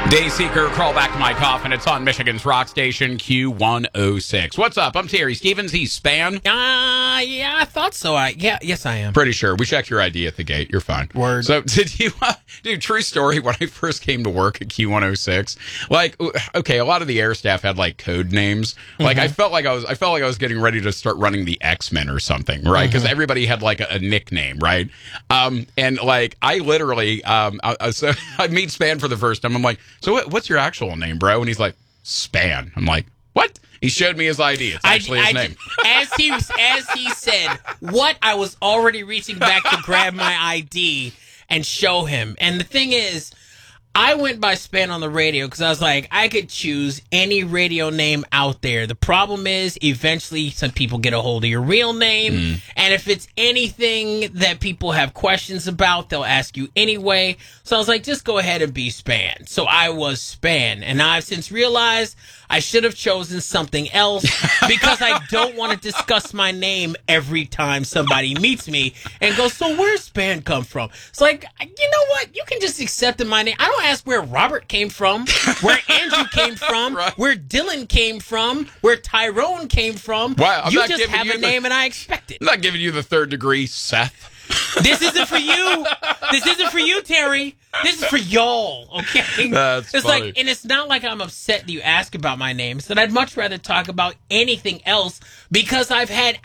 Dayseeker, Crawl Back to My Coffin. It's on Michigan's rock station, Q106. What's up? I'm Terry Stevens. He's Span. Yeah, I thought so. Yes, I am. Pretty sure. We checked your ID at the gate. You're fine. Word. So, did you, dude, true story, when I first came to work at Q106, like, okay, a lot of the air staff had, like, code names. Like, I felt like I was getting ready to start running the X-Men or something, right? Because everybody had, like, a nickname, right? And, like, I literally, so I meet Span for the first time. I'm like, so what's your actual name, bro? And he's like, Span. I'm like, what? He showed me his ID. It's actually his name. As he said, what, I was already reaching back to grab my ID and show him. And the thing is, I went by Span on the radio because I was like, I could choose any radio name out there. The problem is, eventually, some people get a hold of your real name. And if it's anything that people have questions about, they'll ask you anyway. So I was like, just go ahead and be Span. So I was Span. And I've since realized I should have chosen something else because I don't want to discuss my name every time somebody meets me and goes, so where's Span come from? It's like, you know what? You can just accept my name. I don't ask where Robert came from, where Andrew came from, Right. where Dylan came from, where Tyrone came from. Wow, You just have a name and I expect it. I'm not giving you the third degree, Seth. This isn't for you. This isn't for you, Terry. This is for y'all, okay? That's it's funny. like, and it's not like I'm upset that you ask about my name. It's that I'd much rather talk about anything else because I've had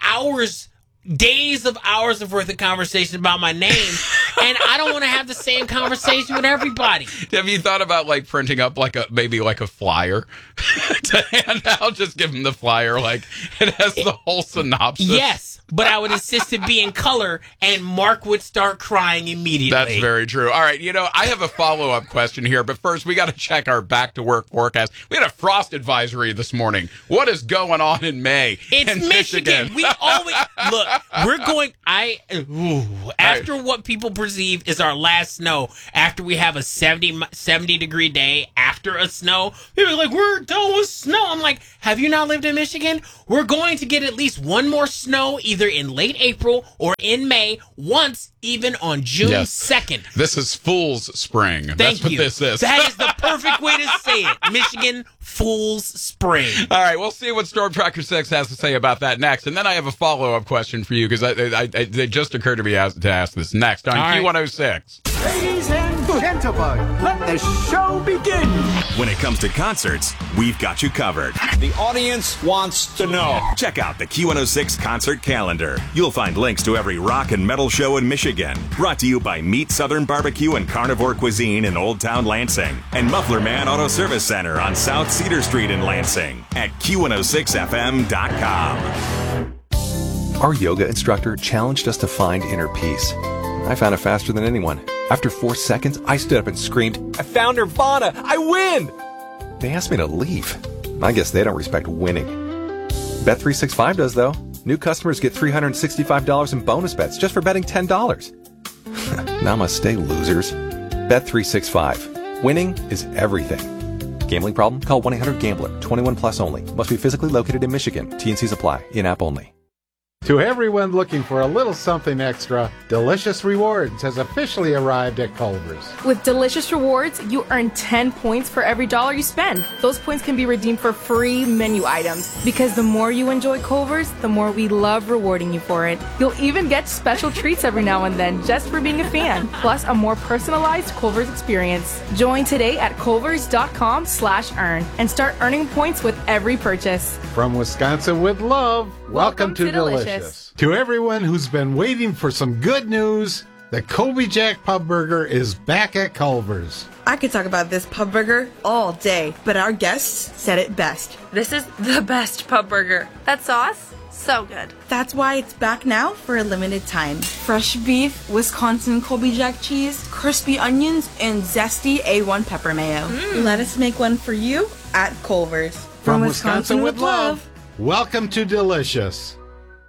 days of hours of worth of conversation about my name, and I don't want to have the same conversation with everybody. Have you thought about like printing up maybe a flyer to hand out? Just give them the flyer, like it has the whole synopsis. Yes, but I would insist it be in color, and Mark would start crying immediately. That's very true. All right, I have a follow-up question here, but first we got to check our back-to-work forecast. We had a frost advisory this morning. What is going on in May? It's in Michigan. We always look. We're going. After what people perceive is our last snow. After we have a 70-degree day after a snow, people are like, "We're done with snow." I'm like, "Have you not lived in Michigan? We're going to get at least one more snow, either in late April or in May. Once, even on June 2nd. This is Fool's Spring. That's what this is. That is the perfect way to say it. Michigan Fool's Spring. All right, we'll see what Storm Tracker 6 has to say about that next. And then I have a follow-up question for you because it just occurred to me to ask this next on Q106. Ladies and gentlemen, let the show begin. When it comes to concerts, we've got you covered. The audience wants to know. Check out the Q106 concert calendar. You'll find links to every rock and metal show in Michigan. Brought to you by Meat Southern Barbecue and Carnivore Cuisine in Old Town Lansing and Muffler Man Auto Service Center on South Cedar Street in Lansing at Q106FM.com. Our yoga instructor challenged us to find inner peace. I found it faster than anyone. After 4 seconds, I stood up and screamed, "I found Nirvana! I win!" They asked me to leave. I guess they don't respect winning. Bet365 does, though. New customers get $365 in bonus bets just for betting $10. Namaste, losers. Bet365. Winning is everything. Gambling problem? Call 1-800-GAMBLER. 21 plus only. Must be physically located in Michigan. T&Cs apply. In-app only. To everyone looking for a little something extra, Delicious Rewards has officially arrived at Culver's. With Delicious Rewards, you earn 10 points for every dollar you spend. Those points can be redeemed for free menu items. Because the more you enjoy Culver's, the more we love rewarding you for it. You'll even get special treats every now and then just for being a fan, plus a more personalized Culver's experience. Join today at culvers.com/earn and start earning points with every purchase. From Wisconsin with love, welcome to Delicious. To everyone who's been waiting for some good news, the Colby Jack Pub Burger is back at Culver's. I could talk about this pub burger all day, but our guests said it best. This is the best pub burger. That sauce? So good. That's why it's back now for a limited time. Fresh beef, Wisconsin Colby Jack cheese, crispy onions, and zesty A1 pepper mayo. Let us make one for you at Culver's. From Wisconsin with love, welcome to Delicious.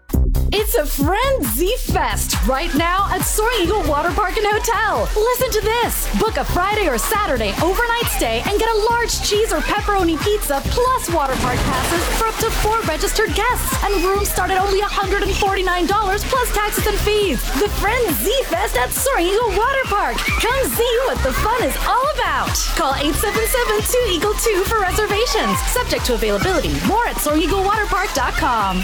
It's a Frenzy Fest right now at Soaring Eagle Water Park and Hotel. Listen to this. Book a Friday or Saturday overnight stay and get a large cheese or pepperoni pizza plus water park passes for up to 4 registered guests. And rooms start at only $149 plus taxes and fees. The Frenzy Fest at Soaring Eagle Water Park. Come see what the fun is all about. Call 877-2EAGLE-2 for reservations. Subject to availability. More at SoaringEagleWaterPark.com.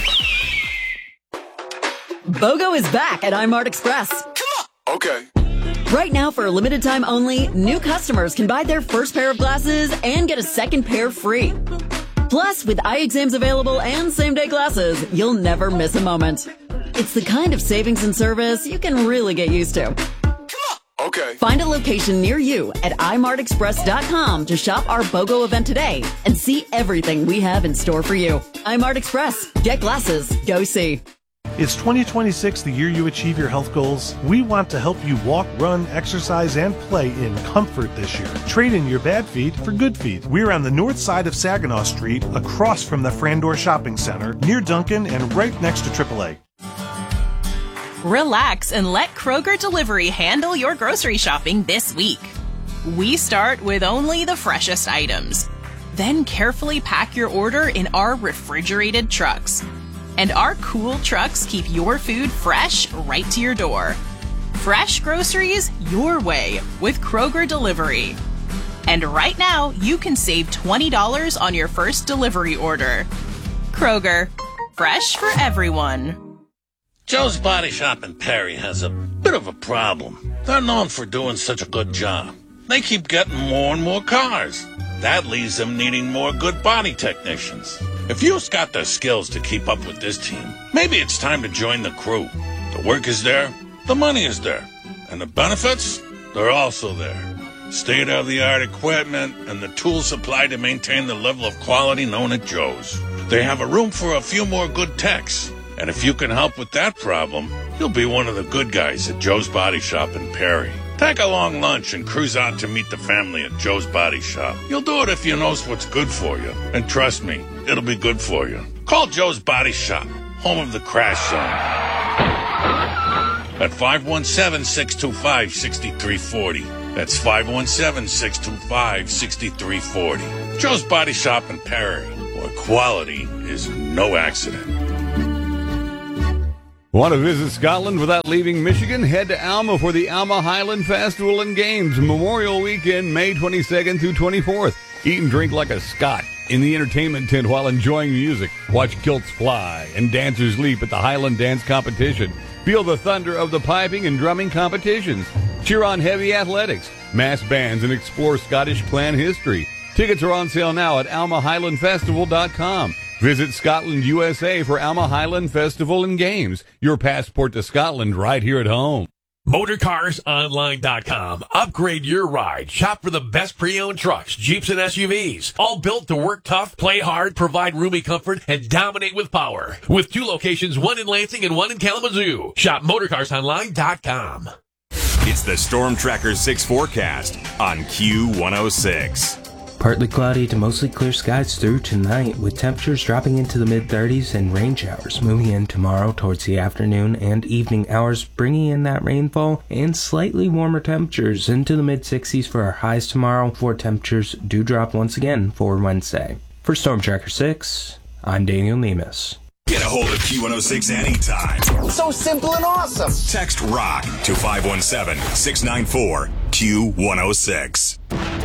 BOGO is back at iMart Express. Come on. Okay. Right now, for a limited time only, new customers can buy their first pair of glasses and get a second pair free. Plus, with eye exams available and same-day glasses, you'll never miss a moment. It's the kind of savings and service you can really get used to. Okay. Find a location near you at imartexpress.com to shop our BOGO event today and see everything we have in store for you. iMart Express. Get glasses. Go see. Is 2026 the year you achieve your health goals? We want to help you walk, run, exercise, and play in comfort this year. Trade in your bad feet for good feet. We're on the north side of Saginaw Street, across from the Frandor Shopping Center, near Duncan, and right next to AAA. Relax and let Kroger Delivery handle your grocery shopping this week. We start with only the freshest items. Then carefully pack your order in our refrigerated trucks. And our cool trucks keep your food fresh right to your door. Fresh groceries your way with Kroger Delivery. And right now, you can save $20 on your first delivery order. Kroger, fresh for everyone. Joe's Body Shop in Perry has a bit of a problem. They're known for doing such a good job. They keep getting more and more cars. That leaves them needing more good body technicians. If you've got the skills to keep up with this team, maybe it's time to join the crew. The work is there, the money is there, and the benefits, they're also there. State-of-the-art equipment and the tools supplied to maintain the level of quality known at Joe's. They have a room for a few more good techs. And if you can help with that problem, you'll be one of the good guys at Joe's Body Shop in Perry. Take a long lunch and cruise out to meet the family at Joe's Body Shop. You'll do it if you know what's good for you. And trust me, it'll be good for you. Call Joe's Body Shop, home of the Crash Zone, at 517-625-6340. That's 517-625-6340. Joe's Body Shop in Perry, where quality is no accident. Want to visit Scotland without leaving Michigan? Head to Alma for the Alma Highland Festival and Games Memorial Weekend, May 22nd through 24th. Eat and drink like a Scot in the entertainment tent while enjoying music. Watch kilts fly and dancers leap at the Highland Dance Competition. Feel the thunder of the piping and drumming competitions. Cheer on heavy athletics, mass bands, and explore Scottish clan history. Tickets are on sale now at almahighlandfestival.com. Visit Scotland, USA for Alma Highland Festival and Games. Your passport to Scotland right here at home. MotorCarsOnline.com. Upgrade your ride. Shop for the best pre-owned trucks, Jeeps, and SUVs. All built to work tough, play hard, provide roomy comfort, and dominate with power. With 2 locations, one in Lansing and one in Kalamazoo. Shop MotorCarsOnline.com. It's the Storm Tracker 6 forecast on Q106. Partly cloudy to mostly clear skies through tonight, with temperatures dropping into the mid-30s and rain showers moving in tomorrow towards the afternoon and evening hours, bringing in that rainfall and slightly warmer temperatures into the mid-60s for our highs tomorrow, before temperatures do drop once again for Wednesday. For Storm Tracker 6, I'm Daniel Nemus. Get a hold of Q106 anytime. So simple and awesome. Text ROCK to 517-694-Q106.